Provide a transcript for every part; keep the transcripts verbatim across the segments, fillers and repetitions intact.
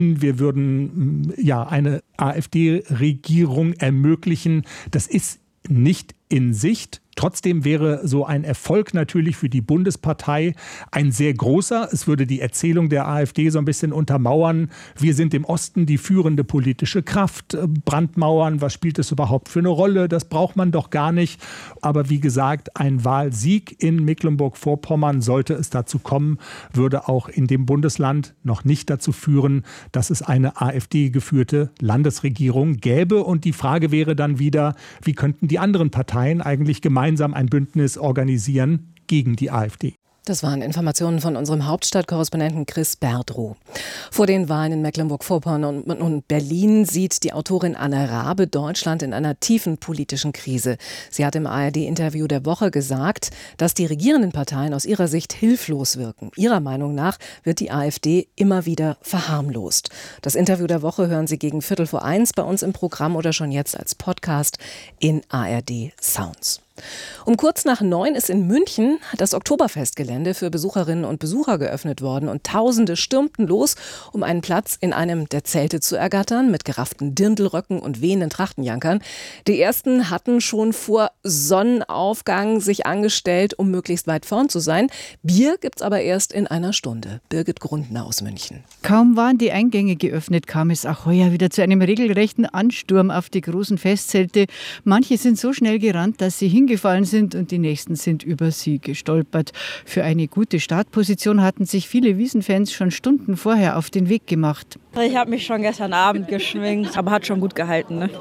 wir würden ja eine AfD-Regierung ermöglichen. Das ist nicht in Sicht. Trotzdem wäre so ein Erfolg natürlich für die Bundespartei ein sehr großer. Es würde die Erzählung der AfD so ein bisschen untermauern. Wir sind im Osten die führende politische Kraft. Brandmauern, was spielt es überhaupt für eine Rolle? Das braucht man doch gar nicht. Aber wie gesagt, ein Wahlsieg in Mecklenburg-Vorpommern, sollte es dazu kommen, würde auch in dem Bundesland noch nicht dazu führen, dass es eine AfD-geführte Landesregierung gäbe. Und die Frage wäre dann wieder, wie könnten die anderen Parteien eigentlich gemeinsam gemeinsam ein Bündnis organisieren gegen die AfD. Das waren Informationen von unserem Hauptstadtkorrespondenten Chris Berdrow. Vor den Wahlen in Mecklenburg-Vorpommern und Berlin sieht die Autorin Anne Rabe Deutschland in einer tiefen politischen Krise. Sie hat im A R D-Interview der Woche gesagt, dass die regierenden Parteien aus ihrer Sicht hilflos wirken. Ihrer Meinung nach wird die AfD immer wieder verharmlost. Das Interview der Woche hören Sie gegen Viertel vor eins bei uns im Programm oder schon jetzt als Podcast in A R D Sounds. Um kurz nach neun ist in München das Oktoberfestgelände für Besucherinnen und Besucher geöffnet worden und Tausende stürmten los, um einen Platz in einem der Zelte zu ergattern, mit gerafften Dirndlröcken und wehenden Trachtenjankern. Die ersten hatten schon vor Sonnenaufgang sich angestellt, um möglichst weit vorn zu sein. Bier gibt's aber erst in einer Stunde. Birgit Grundner aus München. Kaum waren die Eingänge geöffnet, kam es auch heuer wieder zu einem regelrechten Ansturm auf die großen Festzelte. Manche sind so schnell gerannt, dass sie hingefallen sind und die nächsten sind über sie gestolpert. Für eine gute Startposition hatten sich viele Wiesenfans schon Stunden vorher auf den Weg gemacht. Ich habe mich schon gestern Abend geschminkt, aber hat schon gut gehalten. Ne?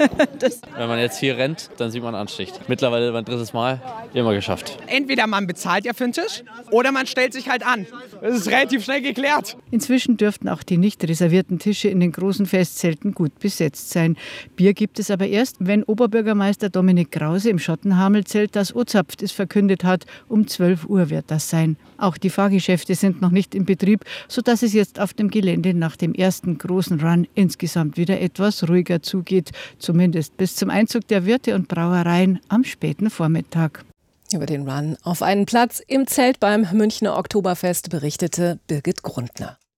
Das Wenn man jetzt hier rennt, dann sieht man Ansticht. Mittlerweile mein drittes Mal, immer geschafft. Entweder man bezahlt ja für den Tisch oder man stellt sich halt an. Das ist relativ schnell geklärt. Inzwischen dürften auch die nicht reservierten Tische in den großen Festzelten gut besetzt sein. Bier gibt es aber erst, wenn Oberbürgermeister Dominik Krause im Schottenhamelzelt, das O-Zapft ist, verkündet hat. Um zwölf Uhr wird das sein. Auch die Fahrgeschäfte sind noch nicht in Betrieb, sodass es jetzt auf dem Gelände nach dem ersten großen Run insgesamt wieder etwas ruhiger zugeht. Zumindest bis zum Einzug der Wirte und Brauereien am späten Vormittag. Über den Run auf einen Platz im Zelt beim Münchner Oktoberfest berichtete Birgit Grundner.